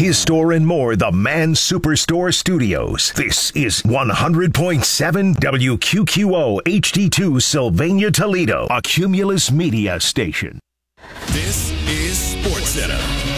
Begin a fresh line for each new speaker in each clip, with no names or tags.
his store and more, the Man Superstore Studios. This is 100.7 WQQO HD2 Sylvania, Toledo, a Cumulus Media station.
This is SportsCenter.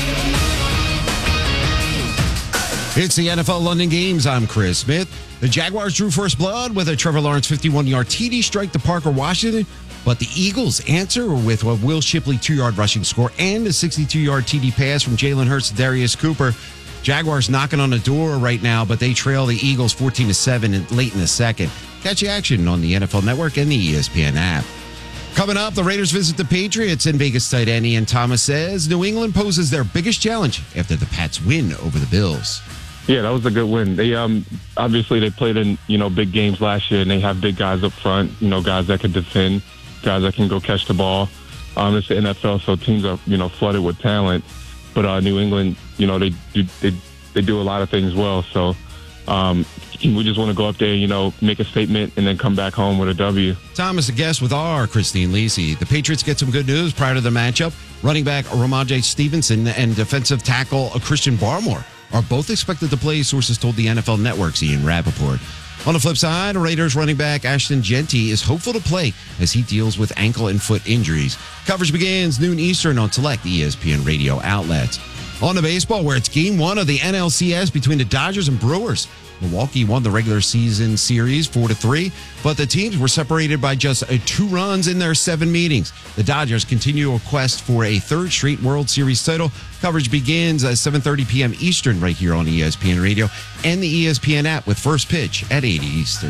It's the NFL London Games. I'm Chris Smith. The Jaguars drew first blood with a Trevor Lawrence 51-yard TD strike to Parker Washington, but the Eagles answer with a Will Shipley 2-yard rushing score and a 62-yard TD pass from Jalen Hurts to Darius Cooper. Jaguars knocking on the door right now, but they trail the Eagles 14-7 late in the second. Catch the action on the NFL Network and the ESPN app. Coming up, the Raiders visit the Patriots, and Vegas tight end Ian Thomas says New England poses their biggest challenge after the Pats win over the Bills.
Yeah, that was a good win. They obviously they played in big games last year, and they have big guys up front. Guys that can defend, guys that can go catch the ball. It's the NFL, so teams are flooded with talent. But New England, they do a lot of things well. So we just want to go up there, make a statement, and then come back home with a W.
Thomas, a guest with our Christine Lisi. The Patriots get some good news prior to the matchup. Running back Ramondre Stevenson and defensive tackle Christian Barmore are both expected to play, sources told the NFL Network's Ian Rappaport. On the flip side, Raiders running back Ashton Jeanty is hopeful to play as he deals with ankle and foot injuries. Coverage begins noon Eastern on select ESPN radio outlets. On to baseball, where it's game one of the NLCS between the Dodgers and Brewers. Milwaukee won the regular season series 4-3, but the teams were separated by just 2 runs in their 7 meetings. The Dodgers continue a quest for a 3rd straight World Series title. Coverage begins at 7:30 p.m. Eastern right here on ESPN Radio and the ESPN app with first pitch at 8 Eastern.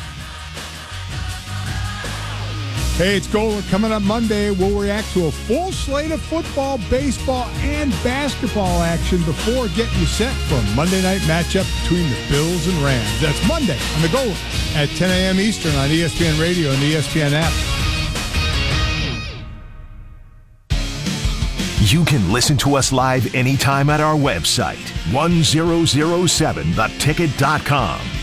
Hey, it's Gola. Coming up Monday, we'll react to a full slate of football, baseball, and basketball action before getting you set for a Monday night matchup between the Bills and Rams. That's Monday on the Gola at 10 a.m. Eastern on ESPN Radio and the ESPN app.
You can listen to us live anytime at our website, 1007theticket.com.